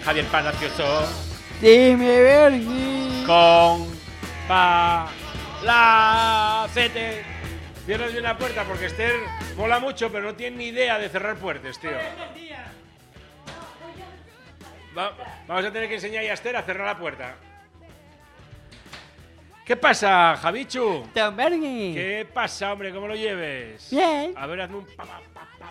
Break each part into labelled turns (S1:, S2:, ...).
S1: Javier Palacios.
S2: Dime, Bernie.
S1: Con Palacete. Cierras bien la puerta porque Esther mola mucho, pero no tiene ni idea de cerrar puertas, tío. Vamos a tener que enseñar a Esther a cerrar la puerta. ¿Qué pasa, Javichu?
S2: Don Bernie.
S1: ¿Qué pasa, hombre? ¿Cómo lo lleves?
S2: Bien.
S1: A ver, hazme un pa.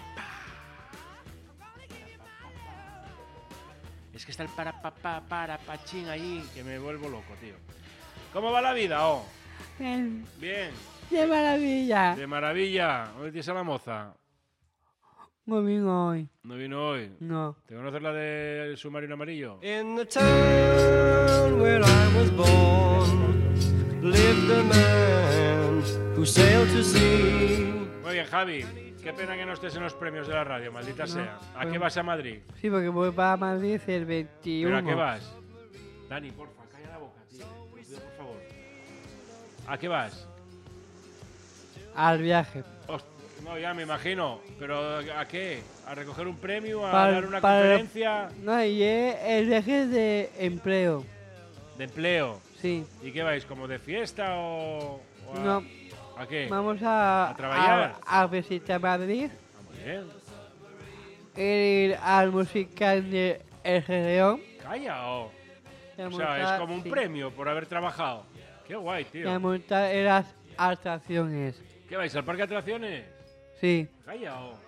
S1: Es que está el para pachín ahí que me vuelvo loco, tío. ¿Cómo va la vida, oh?
S2: Bien.
S1: Bien.
S2: ¡Qué maravilla!
S1: De maravilla. ¿Dónde tienes a la moza?
S2: No vino hoy.
S1: No vino hoy.
S2: No.
S1: ¿Te conoces la del submarino amarillo?
S3: In the town where I was born lived a man who sailed to sea.
S1: Muy bien, Javi. Qué pena que no estés en los premios de la radio, maldita sea. ¿A
S2: pues-
S1: qué vas a Madrid?
S2: Sí, porque voy para Madrid el 21.
S1: ¿Pero a qué vas? Dani, porfa, calla la boca, tío. Te lo pido, por favor. ¿A qué vas?
S2: Al viaje.
S1: No, ya me imagino. ¿Pero a qué? ¿A recoger un premio? ¿A
S2: Para-
S1: dar una
S2: para-
S1: conferencia
S2: No, y el viaje de empleo.
S1: de empleo?
S2: Sí.
S1: ¿Y qué vais? ¿Como de fiesta o a,
S2: No.
S1: ¿a qué?
S2: Vamos a
S1: trabajar?
S2: a visitar Madrid.
S1: Ah, muy bien.
S2: Ir al musical de El Gedeón.
S1: Calla, oh.
S2: Y a
S1: O sea,
S2: montar-
S1: es como un
S2: sí,
S1: premio por haber trabajado. Qué guay,
S2: y a
S1: tío.
S2: montar en las atracciones.
S1: ¿Qué vais? ¿Al parque de atracciones?
S2: Sí.
S1: Calla, oh.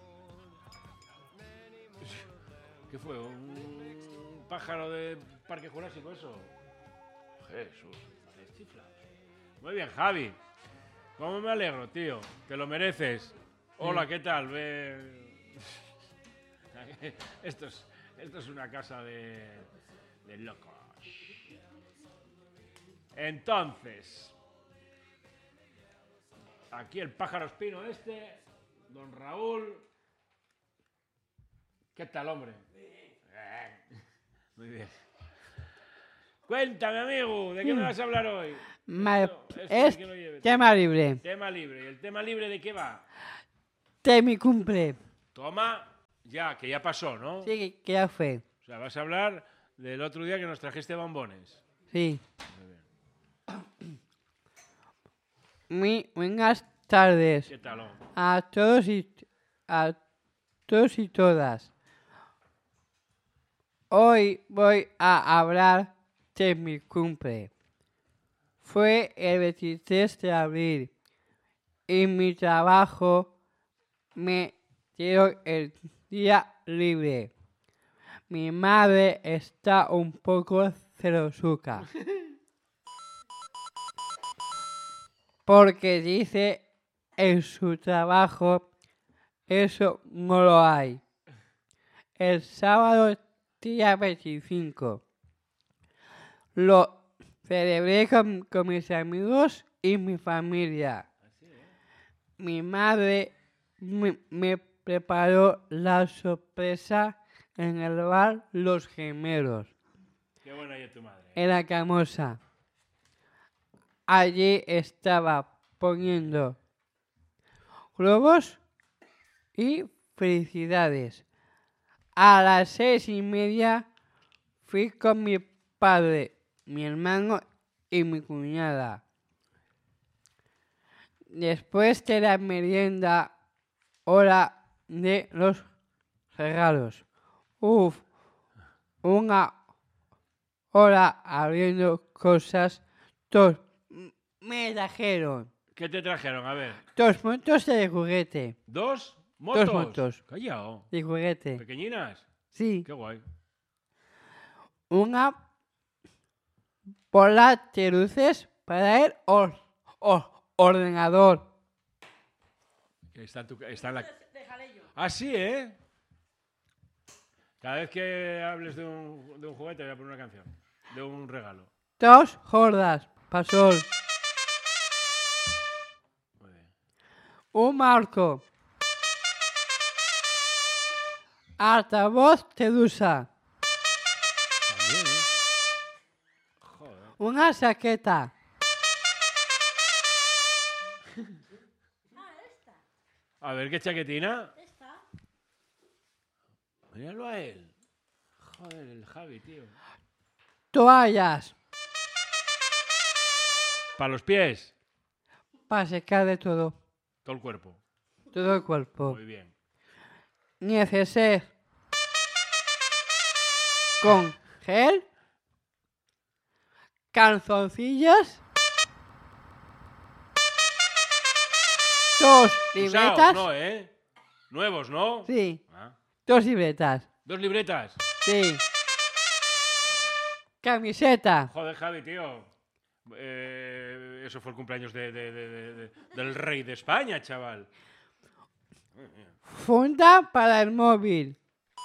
S1: ¿Qué fue? ¿Un pájaro de Parque Jurásico eso? Jesús, me chiflas. Muy bien, Javi. ¿Cómo me alegro, tío? Te lo mereces. Hola, ¿qué tal? Esto es una casa de locos. Entonces, aquí el pájaro espino don Raúl. ¿Qué tal, hombre? Muy bien. Cuéntame, amigo, ¿de qué me vas a hablar hoy? Esto
S2: Es
S1: de que lo lleves.
S2: tema libre.
S1: Tema libre. ¿Y el tema libre de qué va?
S2: De mi cumple.
S1: Toma, ya, que ya pasó, ¿no?
S2: Sí, que ya fue.
S1: O sea, vas a hablar del otro día que nos trajiste bombones.
S2: Sí.
S1: Muy bien.
S2: Buenas tardes
S1: ¿Qué tal, hombre?
S2: a todos y todas. Hoy voy a hablar de mi cumple. Fue el 23 de abril y mi trabajo me dio el día libre. Mi madre está un poco celosuca. Porque dice en su trabajo eso no lo hay. El sábado día 25 lo celebré con mis amigos y mi familia. Mi madre me preparó la sorpresa en el bar Los Gemelos,
S1: Qué buena es tu madre.
S2: en la Camosa. Allí estaba poniendo globos y felicidades. A las 6:30 fui con mi padre, mi hermano y mi cuñada. Después de la merienda, hora de los regalos. Una hora abriendo cosas. Me trajeron
S1: ¿Qué te trajeron? A ver.
S2: 2 motos de juguete.
S1: ¿Dos motos?
S2: Dos motos.
S1: Callao.
S2: De juguete.
S1: ¿Pequeñinas?
S2: Sí.
S1: Qué guay.
S2: Una bola de luces para el ordenador.
S1: Que está en la... Ah, sí, ¿eh? Cada vez que hables de un juguete voy a poner una canción. De un regalo.
S2: 2 jordas para sol.
S1: Muy bien.
S2: Un marco. Altavoz de dusa.
S1: También, ¿eh? Joder.
S2: Una saqueta.
S1: A ver, ¿qué chaquetina? Míralo a él. Joder, el Javi, tío.
S2: Toallas.
S1: Para los pies.
S2: Para secar de todo.
S1: Todo el cuerpo.
S2: Todo el cuerpo.
S1: Muy bien.
S2: Neceser. Con gel. Calzoncillos. 2 libretas.
S1: Usados, no, ¿eh? Nuevos, ¿no?
S2: Sí,
S1: Ah.
S2: 2 libretas.
S1: 2 libretas.
S2: Sí. Camiseta.
S1: Joder, Javi, tío. Eso fue el cumpleaños del rey de España, chaval.
S2: Funda para el móvil.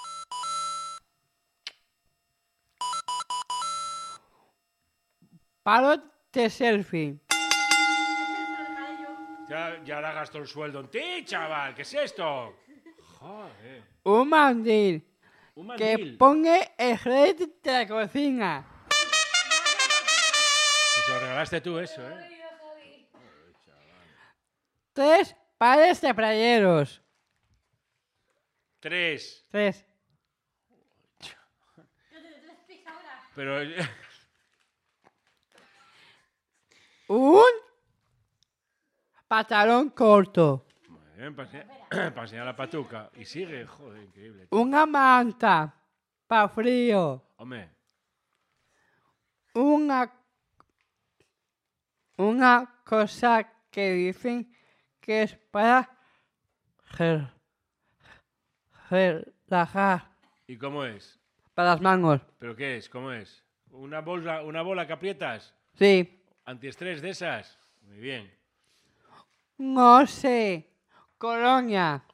S2: Palo de selfie.
S1: Ya ahora gastó el sueldo en ti, chaval. ¿Qué es esto? Joder.
S2: Un mandil.
S1: Un
S2: Que
S1: mandil.
S2: ponga el red de la cocina.
S1: Se lo regalaste tú eso, ¿eh?
S2: 3 pares de playeros.
S1: 3.
S2: 3.
S1: Pero...
S2: Un pantalón corto.
S1: Muy bien, para enseñar la patuca. Y sigue, joder, increíble. Tío.
S2: Una manta para frío.
S1: Hombre,
S2: Una cosa que dicen que es para relajar.
S1: ¿y cómo es?
S2: Para las manos.
S1: ¿Pero qué es? ¿Cómo es? ¿Una bola que aprietas?
S2: Sí.
S1: ¿Antiestrés de esas? Muy bien.
S2: No sé. Colonia.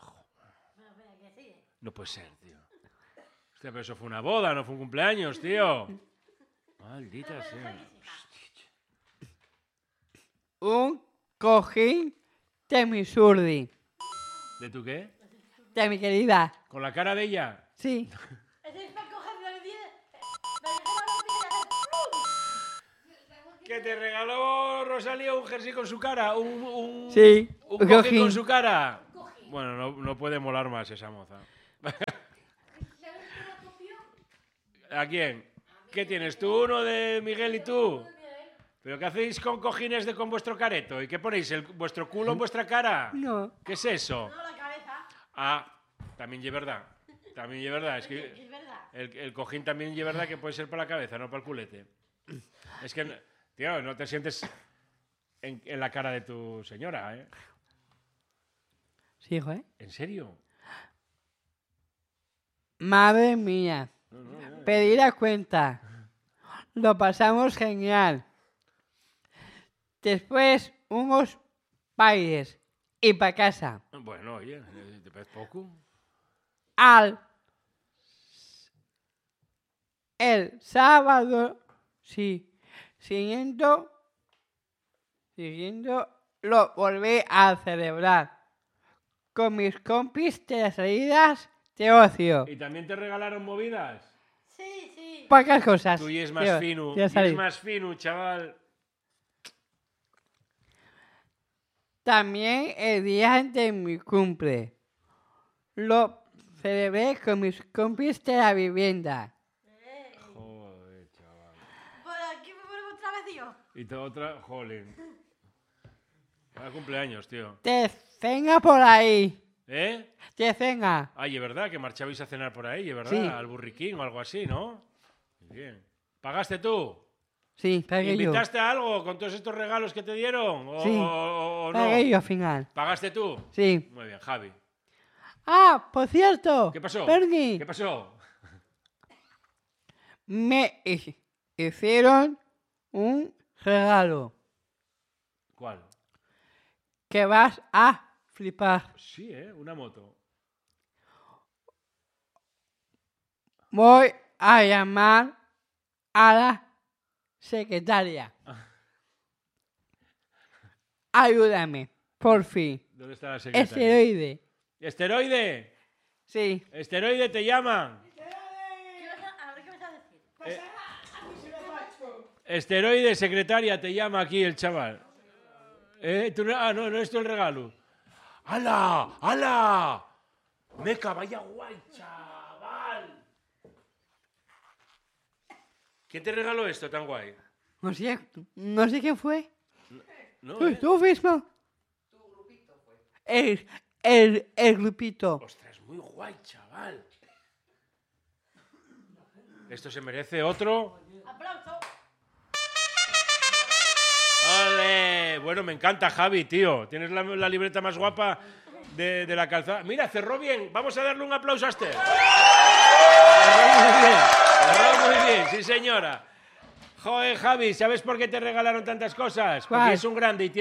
S1: No puede ser, tío. Hostia, pero eso fue una boda, no fue un cumpleaños, tío. Maldita sea.
S2: Un cojín de mi surdi.
S1: ¿De tu qué?
S2: De mi querida.
S1: ¿Con la cara de ella?
S2: Sí.
S1: ¿Que te regaló Rosalía un jersey con su cara?
S2: Sí.
S1: ¿Un cojín con su cara? Bueno, no puede molar más esa moza. ¿A quién? ¿Qué tienes? ¿Tú uno de Miguel y tú? ¿Pero qué hacéis con cojines con vuestro careto? ¿Y qué ponéis? ¿Vuestro culo en vuestra cara?
S2: No.
S1: ¿Qué es eso? Ah, también es verdad. También es verdad. Es que el cojín también es verdad que puede ser para la cabeza, no para el culete. Es que, tío, no te sientes en la cara de tu señora, ¿eh?
S2: Sí, hijo, ¿eh?
S1: ¿En serio?
S2: Madre mía. Pedir a cuenta. Lo pasamos genial. Después, unos bailes. Y para casa.
S1: Bueno, oye, ¿te parece poco?
S2: El sábado, sí, siguiendo, lo volví a celebrar con mis compis de las salidas de ocio.
S1: ¿Y también te regalaron movidas?
S2: Pocas cosas.
S1: Tú y es más
S2: Tío,
S1: fino,
S2: ya
S1: y
S2: sabéis.
S1: es más fino, chaval.
S2: También el día de mi cumple. Lo celebré con mis compis de la vivienda.
S1: Joder, chaval.
S4: ¿Por aquí me ponemos otra vez yo?
S1: Y te otra, jolín. Para cumpleaños, tío.
S2: De cena por ahí.
S1: ¿Eh?
S2: De cena.
S1: Ay, es verdad que marchabais a cenar por ahí, es verdad,
S2: Sí.
S1: al burriquín o algo así, ¿no? Muy bien. ¿Pagaste tú?
S2: Sí, pagué yo.
S1: ¿Invitaste a algo con todos estos regalos que te dieron? ¿O,
S2: Sí.
S1: o no?
S2: Pagué yo al final.
S1: ¿Pagaste tú?
S2: Sí.
S1: Muy bien, Javi.
S2: Ah, por cierto.
S1: ¿Qué pasó?
S2: Bernie,
S1: ¿Qué pasó?
S2: me hicieron un regalo
S1: ¿Cuál?
S2: que vas a flipar.
S1: Sí, ¿eh? Una moto.
S2: Voy a llamar a la secretaria. Ayúdame, por fin.
S1: ¿Dónde está la secretaria?
S2: Esteroide.
S1: ¿Esteroide?
S2: Sí.
S1: ¿Esteroide te llaman?
S4: A ver qué me vas a decir.
S1: Esteroide, secretaria, te llama aquí el chaval. ¿Tú no es tú el regalo. ¡Hala! ¡Hala! ¡Meca, vaya guay, chaval! ¿Quién te regaló esto tan guay?
S2: No sé quién fue.
S1: ¿No?
S2: Tú mismo. Tu grupito fue. El grupito.
S1: Ostras, muy guay, chaval. Esto se merece otro.
S4: ¡Aplauso!
S1: ¡Ole! Bueno, me encanta, Javi, tío. Tienes la libreta más guapa de la calzada. Mira, cerró bien. Vamos a darle un aplauso a Esther. Cerró muy bien, sí señora. Joder, Javi, ¿sabes por qué te regalaron tantas cosas? Porque
S2: ¿Cuál?
S1: es un grande y tiene